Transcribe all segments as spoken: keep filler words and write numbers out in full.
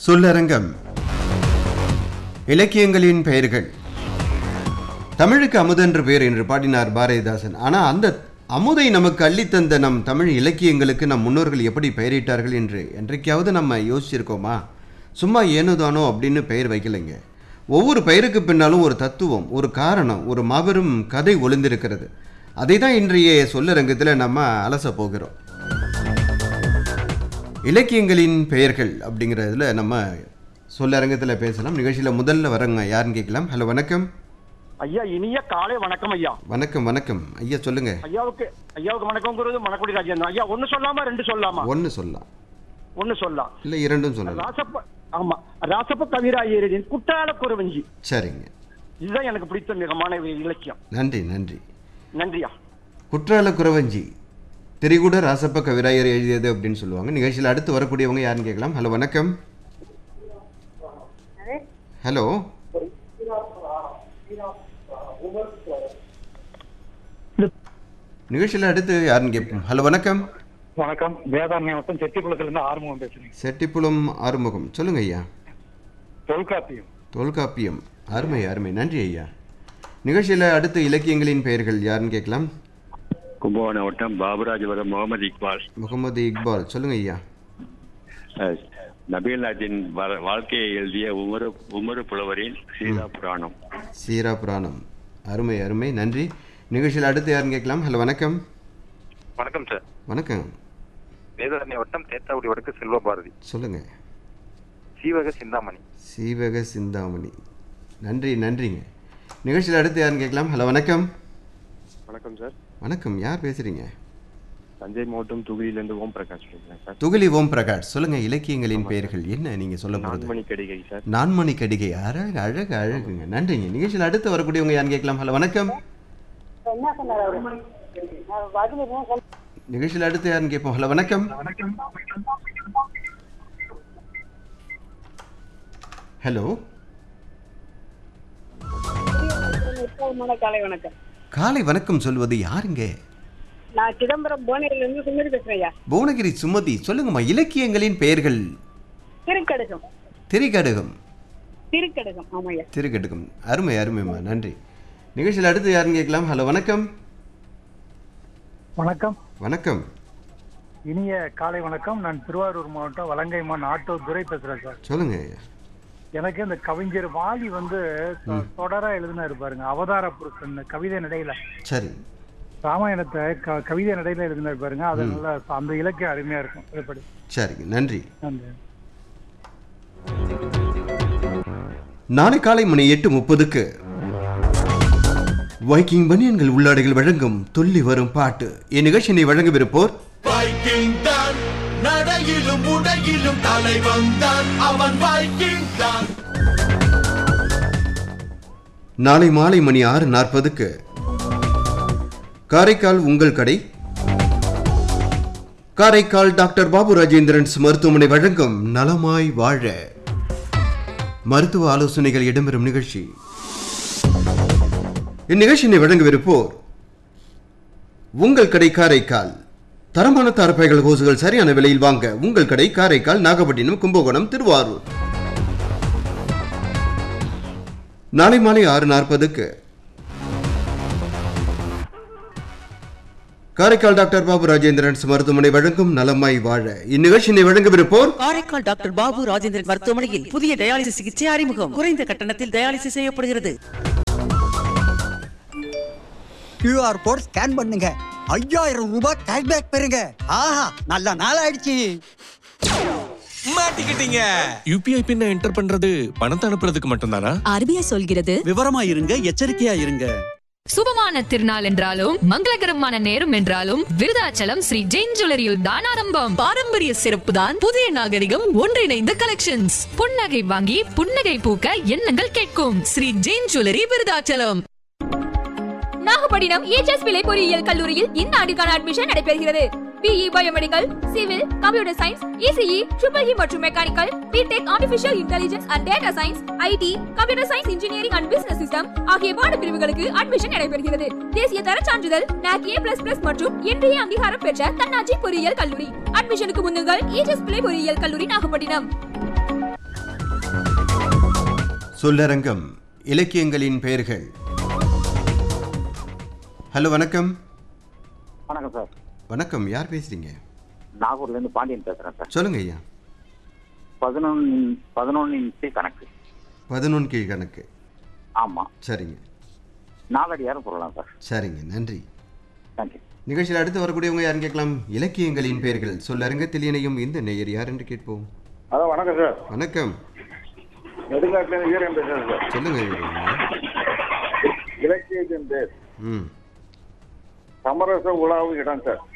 சொல்லரங்கம். இலக்கியங்களின் பெயர்கள். தமிழுக்கு அமுதென்று பெயர் என்று பாடினார் பாரதிதாசன். ஆனால் அந்த அமுதை நமக்கு அள்ளித்தந்த நம் தமிழ் இலக்கியங்களுக்கு நம் முன்னோர்கள் எப்படி பெயரிட்டார்கள் என்று என்றைக்காவது நம்ம யோசிச்சிருக்கோமா? சும்மா ஏனோதானோ அப்படின்னு பெயர் வைக்கலைங்க. ஒவ்வொரு பெயருக்கு பின்னாலும் ஒரு தத்துவம், ஒரு காரணம், ஒரு மாபெரும் கதை ஒளிந்திருக்கிறது. அதை தான் இன்றைய சொல்லரங்கத்தில் நம்ம அலச போகிறோம். இலக்கியங்களின் பெயர்கள் அப்படிங்கிறதுல நம்ம சொல்லரங்கத்தில் பேசலாம். நிகழ்ச்சியில் முதல்ல வரங்க யாருன்னு கேட்கலாம். ஹலோ, வணக்கம் ஐயா. இனிய காலை வணக்கம் ஐயா. வணக்கம் வணக்கம் ஐயா, சொல்லுங்க. ஐயாவுக்கு ஐயாவுக்கு வணக்கம்ங்கிறது மணக்குடி ராஜேந்திரன் ஐயா. ஒன்னு சொல்லாமா ரெண்டு சொல்லாமா? ஒன்னு சொல்லலாம். ஒன்னு சொல்லலாம் இல்ல இரண்டும் சொல்லலாம். ராசப்ப ஆமா ராசப்ப கவிராயரின் குற்றால குறவஞ்சி. சரிங்க, இதுதான் எனக்கு பிடித்த மிகமான இலக்கியம். நன்றி நன்றி நன்றியா. குற்றால குறவஞ்சி திரிகுட ராசப்ப கவிராயர் எழுதியது அப்படின்னு சொல்லுவாங்க. நிகழ்ச்சியில் அடுத்து வரக்கூடியவங்க யாருன்னு கேட்கலாம். ஹலோ, வணக்கம். ஹலோ, நிகழ்ச்சியில் அடுத்து யாருன்னு கேட்போம். ஹலோ, வணக்கம். வணக்கம். வேதாரண்யம் மாவட்டம் செட்டிப்புலத்துல இருந்து ஆறுமுகம் பேசுறேன். செட்டிப்புலம் ஆறுமுகம், சொல்லுங்க ஐயா. தொல்காப்பியம். தொல்காப்பியம், அருமை அருமை, நன்றி ஐயா. நிகழ்ச்சியில் அடுத்து இலக்கியங்களின் பெயர்கள் யாருன்னு கேட்கலாம். கும்பகோணம் மாவட்டம் பாபுராஜபுரம் முகமது இக்பால். முகமது இக்பால், சொல்லுங்க ஐயா. நபீல் நாட்டின் வாழ்க்கையை எழுதிய உமரு உமரு புலவரின் சீரா புராணம். சீரா புராணம், அருமை அருமை, நன்றி. நிகழ்ச்சியில் அடுத்து யாருன்னு கேட்கலாம். ஹலோ, வணக்கம். வணக்கம் சார். வணக்கம். வேதாரண்ய வட்டம் தேத்தாவுடி வடக்கு செல்வ பாரதி. சொல்லுங்க. சீவக சிந்தாமணி. சீவக சிந்தாமணி, நன்றி நன்றிங்க. நிகழ்ச்சியில் அடுத்து யாருன்னு கேட்கலாம். ஹலோ, வணக்கம். வணக்கம் சார். வணக்கம், யார் பேசுறீங்க? தஞ்சை மாவட்டம் துகிலிலிருந்து ஓம் பிரகாஷ் பேசுறேன் சார். துகிலி ஓம் பிரகாஷ், சொல்லுங்க. இலக்கியங்களின் பெயர்கள் என்ன நீங்க சொல்ல போறது? நான்மணி கடிகை சார். நான்மணி கடிகை, அழகு அழகு அழகுங்க, நன்றிங்க. நிகழ்ச்சியில் அடுத்து வரக்கூடியவங்க யாருன்னு கேட்கலாம். ஹலோ, வணக்கம். நிகழ்ச்சியில் அடுத்து யாருன்னு கேட்போம். ஹலோ, வணக்கம். ஹலோ, காலை வணக்கம். காலை வணக்கம் சொல்வது யாருங்க? நான் சிதம்பரம் புவனகிரியிலிருந்து சுமதி பேசுறேன். புவனகிரி சுமதி, சொல்லுங்கம்மா. இலக்கியங்களின் பெயர்கள். திருக்கடுகம். திரிகடுகம். திருக்கடுகம், ஆமாய்யா. திருக்கடுகம், அருமை அருமைம்மா, நன்றி. நிகழ்ச்சியில் அடுத்து யாருன்னு கேட்கலாம். ஹலோ, வணக்கம். வணக்கம். வணக்கம். இனிய காலை வணக்கம். நான் திருவாரூர் மாவட்டம் வலங்கைமான் ஆட்டோ துரை பேசுறேன் சார். சொல்லுங்க. எனக்கு இந்த கவிஞர் வாலி வந்து தொடரா எழுதினா இருப்பாருங்க, அவதார புருஷன் கவிதை நடையில. சரி. ராமாயணத்தை கவிதை நடையில எழுதினா இருப்பாருங்க. அது நல்ல அந்த இலக்கியம் அருமையா இருக்கும். எப்படி? சரிங்க, நன்றி. நன்றி. நாளை காலை மணி எட்டு முப்பதுக்கு வைக்கிங் பனியன்கள் உள்ளாடைகள் வழங்கும் துள்ளி வரும் பாட்டு. இந்நிகழ்ச்சியை வழங்கவிருப்போர் வைக்கிங் தான், நடையிலும் உடையிலும் தலைவன் தான், அவன் வைக்கிங் தான். நாளை மாலை மணி ஆறு நாற்பதுக்கு காரைக்கால் உங்கள் கடை காரைக்கால் டாக்டர் பாபு ராஜேந்திரன்ஸ் மருத்துவமனை வழங்கும் நலமாய் வாழ மருத்துவ ஆலோசனைகள் இடம்பெறும் நிகழ்ச்சி. இந்நிகழ்ச்சியை வழங்கவிருப்போர் உங்கள் கடை காரைக்கால். தரமான தார்பாய்கள் ஹோசுகள் சரியான விலையில் வாங்க உங்கள் கடை காரைக்கால், நாகப்பட்டினம், கும்பகோணம், திருவாரூர். நாளை மாலை ஆறு நாற்பதுக்கு காரைக்கால் டாக்டர் பாபு ராஜேந்திரன் மருத்துவமனை வழங்கும் நலமாய் வாழ. இந்நிகழ்ச்சியை வழங்கவிருப்போர் காரைக்கால் டாக்டர் பாபு ராஜேந்திரன் மருத்துவமனையில் புதிய டயாலிசிஸ் சிகிச்சை அறிமுகம். குறைந்த கட்டணத்தில் டயாலிசிஸ் செய்யப்படுகிறது. கியூஆர் கோட் ஸ்கேன் பண்ணுங்க, ஐயாயிரம் ரூபாய் கேஷ்பேக் பெறுங்க. ஆஹா, நல்ல நாள் ஆயிடுச்சு. மாட்டிக்கிட்டீங்க. யூபிஐ பின்ன என்டர் பண்றது பணத்தை அனுப்புறதுக்கு மட்டும்தானா? ஆர்பிஐ சொல்கிறது விவரமா இருங்க, எச்சரிக்கையா இருங்க. சுபமான திருநாள் என்றாலும் மங்களகரமான நேரம் என்றாலும் விருதாச்சலம் ஸ்ரீ ஜெயின் ஜுவல்லரியில் தான் ஆரம்பம். பாரம்பரிய சிறப்பு தான் புதிய நாகரிகம் ஒன்றிணைந்த கலெக்ஷன்ஸ். புன்னகை வாங்கி புன்னகை பூக்க எண்ணங்கள் கேட்கும் ஸ்ரீ ஜெயின் ஜுவல்லரி, விருதாச்சலம். நாகப்பட்டினம் ஏஎச்எஸ் பிள்ளை பொறியியல் கல்லூரியில் இந்த ஆண்டுக்கான அட்மிஷன் நடைபெறுகிறது. BE biomedical, civil, computer science, ECE, triple E மற்றும் mechanical, BTech, artificial intelligence and data science, ID, computer science, engineering and business system ஆகிய பாடப்பிரிவுகளுக்கு அட்மிஷன் நடைபெறுகிறது. தேசிய தர சான்றிதழ் நாக் ஏ பிளஸ் பிளஸ் மற்றும் இன்றைய அங்கீகாரம் பெற்ற தன்னாட்சி பொறியியல் கல்லூரி. அட்மிஷனுக்கு முன்னுங்கள் ஏஎச்எஸ் பிள்ளை பொறியியல் கல்லூரி, நாகப்பட்டினம். சொல்லரங்கம் இலக்கியங்களின் பெயர்கள். ஹலோ வணக்கம். வணக்கம் சார். வணக்கம், யார் பேசுறீங்க? நாகூர்ல இருந்து பாண்டியன் பேசுறேன் சார். சொல்லுங்க ஐயா. பதினொன்று பதினொன்று இன்ச்சு கணக்கு. பதினொன்று கீழ் கணக்கு. ஆமா. சரிங்க. நாலடியாரும் சொல்லலாம் சார். சரிங்க, நன்றி. தேங்க்யூ. நிகழ்ச்சியில் அடுத்து வரக்கூடியவங்க யாருன்னு கேட்கலாம். இலக்கியங்களின் பெயர்கள் சொல்லரங்கத்தில் இணையும் இந்த நேயர் யார் என்று கேட்போம். ஹலோ வணக்கம் சார். வணக்கம். நெடுங்காட்டிலிருந்து வீரன் பேசுறேன் சார். சொல்லுங்க. இலக்கியத்தின் பேர் ம் சமரச உலாவு இடம் சார்.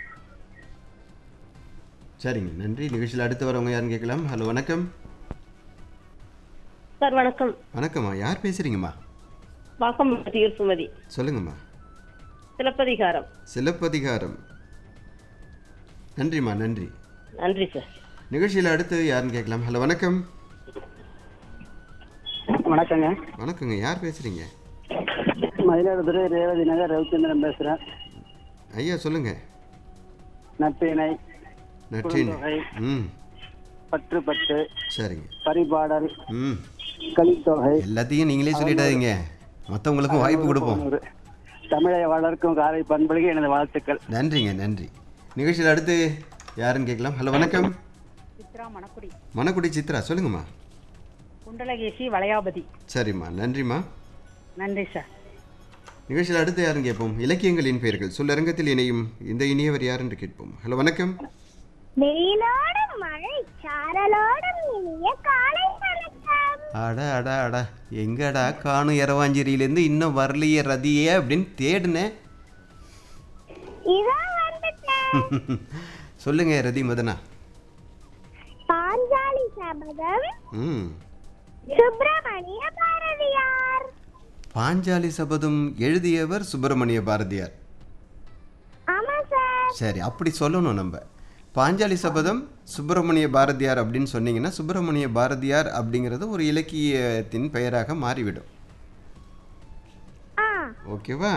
சரிங்க, நன்றி. நிகழ்ச்சியில் அடுத்து வரவங்க யாருன்னு கேட்கலாம். ஹலோ வணக்கம். சார் வணக்கம். வணக்கம்மா, யார் பேசுறீங்கம்மா? வாக்கம் சுமதி. சொல்லுங்கம்மா. சிலப்பதிகாரம். சிலப்பதிகாரம். நன்றிம்மா, நன்றி. நன்றி சார். நிகழ்ச்சியில் அடுத்து யாருன்னு கேட்கலாம். ஹலோ வணக்கம். வணக்கங்க. வணக்கங்க, யார் பேசுறீங்க? மயிலாடுதுறை ரேவதி நகர் ரவிச்சந்திரன் பேசுறேன். ஐயா சொல்லுங்க. நற்றிணை, நற்றிணை. ம் பற்று பற்று. சரிங்க. பரிபாடல், ம் கலித்தொகை. எல்லாத்தையும் நீங்களே சொல்லிடாதீங்க, மற்றவங்களுக்கும் வாய்ப்பு கொடுப்போம். தமிழை வளர்க்கும் காலை பண்புகளுக்கு எனது வாழ்த்துக்கள். நன்றிங்க, நன்றி. நிகழ்ச்சியில் அடுத்து யாருன்னு கேட்கலாம். ஹலோ வணக்கம். சித்ரா மணக்குடி. மணக்குடி சித்ரா, சொல்லுங்கம்மா. குண்டலகேசி வளையாபதி. சரிம்மா, நன்றிம்மா. நன்றி சார். நிகழ்ச்சியில் அடுத்து யாருன்னு கேட்போம். இலக்கியங்களின் பெயர்கள் சொல்லரங்கத்தில் இணையும் இந்த இனியவர் யார் என்று கேட்போம். ஹலோ வணக்கம். வெயிலோடும் மழை சாரலோடும் இனிய காலை வணக்கம். அட அட அட எங்கடா காணும் இரவாஞ்சேரியிலேருந்து இன்னும் வரலையே ரதியே அப்படின்னு தேடுனேன். சொல்லுங்க ரதி மதனா. பாஞ்சாலி சபதம். ம் சுப்பிரமணிய பாரதியார். பாஞ்சாலி சபதம் எழுதியவர் சுப்பிரமணிய பாரதியார். ஆமா சார். சரி, அப்படி சொல்லணும் நம்ம. பாஞ்சாலி சபதம் சுப்பிரமணிய பாரதியார் அப்படின்னு சொன்னீங்கன்னா சுப்பிரமணிய பாரதியார் அப்படிங்கிறது ஒரு இலக்கியத்தின் பெயராக மாறிவிடும். ஓகேவா?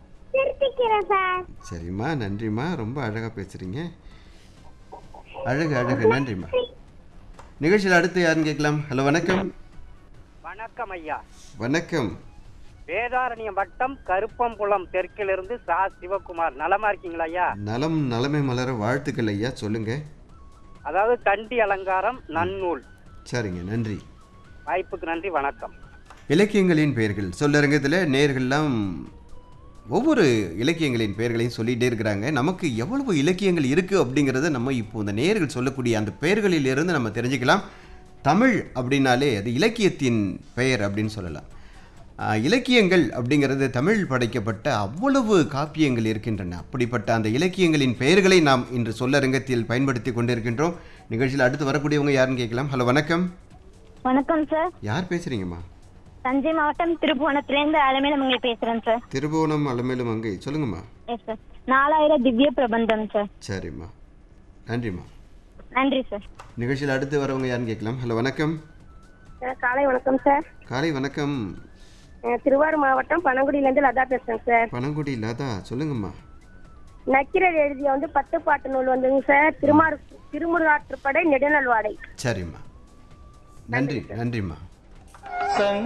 சரிம்மா, நன்றிம்மா. ரொம்ப அழகா பேசுறீங்க. அழகு அழகு, நன்றிம்மா. நிகழ்ச்சியில் அடுத்து யாருன்னு கேட்கலாம். ஹலோ வணக்கம். வணக்கம் ஐயா. வணக்கம். வேதாரண்யம் வட்டம் கருப்பம்புலம் தெற்கிலிருந்து சா சிவகுமார். நலமா இருக்கீங்களா ஐயா? நலம், நலமை மலர வாழ்த்துக்கள் ஐயா. சொல்லுங்க. அதாவது தண்டி அலங்காரம் நன்னூல். சரிங்க, நன்றி. வாய்ப்புக்கு நன்றி, வணக்கம். இலக்கியங்களின் பெயர்கள் சொல்லரங்கத்தில் நேயர்கள்லாம் ஒவ்வொரு இலக்கியங்களின் பெயர்களையும் சொல்லிகிட்டே இருக்கிறாங்க. நமக்கு எவ்வளவு இலக்கியங்கள் இருக்குது அப்படிங்கிறத நம்ம இப்போ இந்த நேயர்கள் சொல்லக்கூடிய அந்த பெயர்களிலிருந்து நம்ம தெரிஞ்சுக்கலாம். தமிழ் அப்படின்னாலே அது இலக்கியத்தின் பெயர் அப்படின்னு சொல்லலாம். இலக்கியங்கள் அப்படிங்கிறது தமிழ் படைக்கப்பட்ட அவ்வளவு காப்பியங்கள் இருக்கின்றன. அப்படிப்பட்ட அந்த இலக்கியங்களின் பெயர்களை நாம் இன்று சொல்லரங்கத்தில் பயன்படுத்தி கொண்டிருக்கின்றோம். நிகழ்ச்சியில் அடுத்து வரக்கூடியவங்க யாருன்னு கேட்கலாம். ஹலோ வணக்கம். வணக்கம் சார். யார் பேசுறீங்கம்மா? தஞ்சை மாவட்டம் திருபுவனத்திலிருந்து அலமேலுமங்கை பேசுறேன் சார். திருபுவனம் அலமேலுமங்கை, சொல்லுங்கம்மா. Yes sir. நாலாயிரம் திவ்ய பிரபந்தம் சார். சரிம்மா, நன்றிம்மா. நன்றி சார். நிகழ்ச்சியில் அடுத்து வரவங்க யாருன்னு கேட்கலாம். ஹலோ வணக்கம். காலை வணக்கம் சார். காலை வணக்கம். திருவாரூர் மாவட்டம் பனங்குடியிலேருந்து லதா பேசுறேன் சார். பனங்குடி லதா, சொல்லுங்கம்மா. நக்கீரர் எழுதிய வந்து பத்து பாட்டு நூல் வந்துங்க சார். திருமாறு திருமுருகாற்றுப்படை நெடுநல்வாடை. சரிம்மா, நன்றி. நன்றிம்மா.